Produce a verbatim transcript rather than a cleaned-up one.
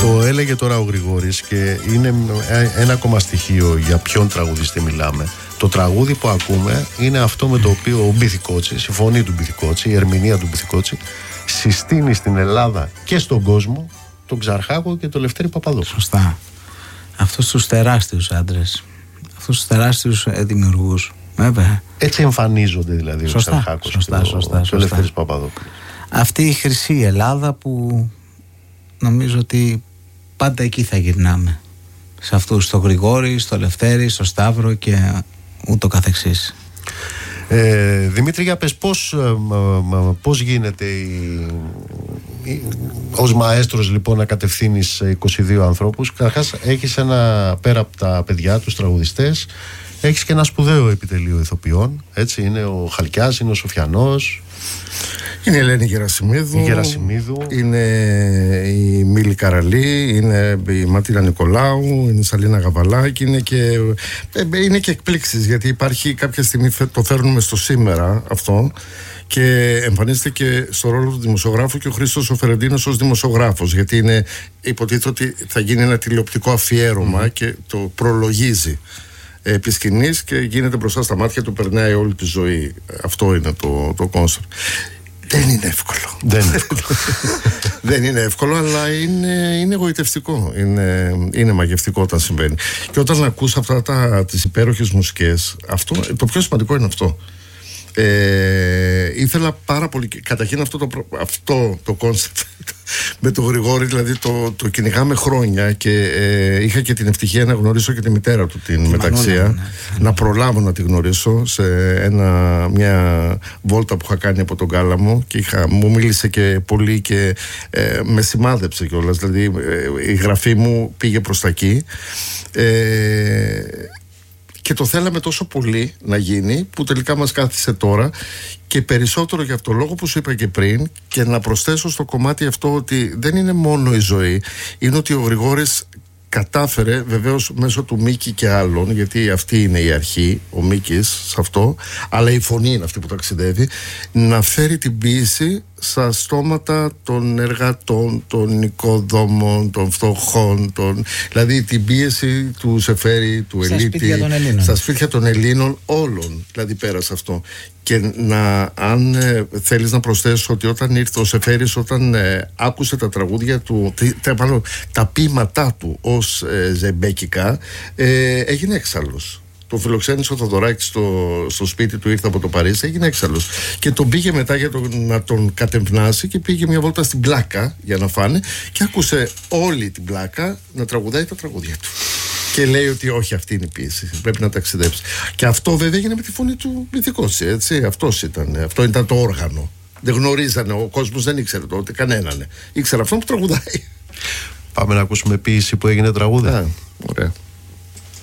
Το έλεγε τώρα ο Γρηγόρης και είναι ένα ακόμα στοιχείο για ποιον τραγουδιστή μιλάμε. Το τραγούδι που ακούμε είναι αυτό με το οποίο ο Μπιθικότσι, η φωνή του Μπιθικότσι, η ερμηνεία του Μπιθικότσι, συστήνει στην Ελλάδα και στον κόσμο τον Ξαρχάκο και τον Λευτέρη Παπαδόπουλο. Σωστά. Αυτούς τους τεράστιους άντρες, αυτούς τους τεράστιους δημιουργούς. Βέβαια. Έτσι εμφανίζονται δηλαδή σωστά, ο Ξαρχάκος σωστά, και σωστά, ο, σωστά. ο Λευτέρης Παπαδόπουλος. Αυτή η χρυσή Ελλάδα που νομίζω ότι πάντα εκεί θα γυρνάμε. Σε αυτούς, στο Γρηγόρη, στο Λευτέρη, στο Σταύρο και ούτω καθεξής. Ε, Δημήτρη, για πες πώς, πώς γίνεται η, η, ως μαέστρος λοιπόν να κατευθύνεις είκοσι δύο ανθρώπους. Καταρχάς έχεις ένα, πέρα από τα παιδιά, τους τραγουδιστές, έχεις και ένα σπουδαίο επιτελείο ηθοποιών, έτσι, είναι ο Χαλκιάς, είναι ο Σοφιανός, είναι η Ελένη Γερασιμίδου, η Γερασιμίδου, είναι η Μίλη Καραλή, είναι η Ματίνα Νικολάου, είναι η Σαλίνα Γαβαλάκη, είναι και, είναι και εκπλήξεις, γιατί υπάρχει κάποια στιγμή, το φέρνουμε στο σήμερα αυτό, και εμφανίζεται και στο ρόλο του δημοσιογράφου και ο Χρήστος ο Φερεντίνος ως δημοσιογράφος, γιατί είναι, υποτίθεται ότι θα γίνει ένα τηλεοπτικό αφιέρωμα mm. και το προλογίζει επί σκηνής και γίνεται μπροστά στα μάτια του, περνάει όλη τη ζωή. Αυτό είναι το, το κόνσεπτ. Δεν είναι εύκολο. Δεν είναι εύκολο. Δεν είναι εύκολο, αλλά είναι, είναι εγωιτευτικό. Είναι, είναι μαγευτικό όταν συμβαίνει. Και όταν ακούς αυτά τα, τις υπέροχες μουσικές, αυτό, το πιο σημαντικό είναι αυτό. Ε, ήθελα πάρα πολύ. Καταρχήν αυτό το, αυτό το κόνσεπτ με τον Γρηγόρη, δηλαδή το, το κυνηγάμε χρόνια και ε, είχα και την ευτυχία να γνωρίσω και τη μητέρα του την Μεταξία, ναι, ναι, ναι. να προλάβω να τη γνωρίσω σε ένα, μια βόλτα που είχα κάνει από τον Κάλαμο και είχα, μου μίλησε και πολύ και ε, με σημάδεψε κιόλας, δηλαδή ε, η γραφή μου πήγε προς τα εκεί. ε, Και το θέλαμε τόσο πολύ να γίνει που τελικά μας κάθισε τώρα, και περισσότερο για αυτό το λόγο που σου είπα και πριν, και να προσθέσω στο κομμάτι αυτό ότι δεν είναι μόνο η ζωή, είναι ότι ο Γρηγόρης κατάφερε, βεβαίως μέσω του Μίκη και άλλων, γιατί αυτή είναι η αρχή, ο Μίκης σε αυτό, αλλά η φωνή είναι αυτή που ταξιδεύει, να φέρει την ποίηση στα στόματα των εργατών, των οικοδόμων, των φτωχών, των... δηλαδή την πίεση του Σεφέρη, του στα Ελίτη, σπίτια των Ελλήνων. στα σπίτια των Ελλήνων όλων, δηλαδή πέρασε αυτό. Και να, αν ε, θέλεις να προσθέσεις ότι όταν ήρθε ο Σεφέρης, όταν ε, άκουσε τα τραγούδια του, τα, τα, τα ποίηματά του ως ε, ζεμπέκικα, ε, έγινε έξαλλος. Το φιλοξένησε ο Θοδωράκης στο, στο σπίτι του, ήρθε από το Παρίσι, έγινε έξαλλος. Και τον πήγε μετά για το, να τον κατευνάσει και πήγε μια βόλτα στην Πλάκα για να φάνε και άκουσε όλη την Πλάκα να τραγουδάει τα τραγούδια του. Και λέει ότι όχι, αυτή είναι η πίεση. Πρέπει να ταξιδέψει. Και αυτό βέβαια έγινε με τη φωνή του Μπιθικότσι, έτσι. Αυτός ήταν, αυτό ήταν το όργανο. Δεν γνωρίζανε, ο κόσμος δεν ήξερε τότε κανέναν. Ήξερε αυτόν που τραγουδάει. Πάμε να ακούσουμε ποίηση που έγινε τραγούδι. Α, ωραία.